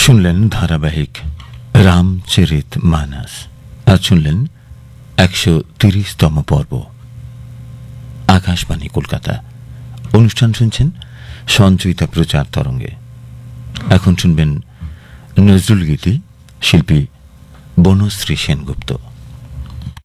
শুনলেন ধারাবাহিক রামচরিত মানস। আজ শুনলেন ১৩০তম পর্ব। আকাশবাণী কলকাতা। অনুষ্ঠান শুনছেন সঞ্চয়িতা প্রচার তরঙ্গে। এখন শুনবেন নজরুল গীতি, শিল্পী বনশ্রী সেনগুপ্ত।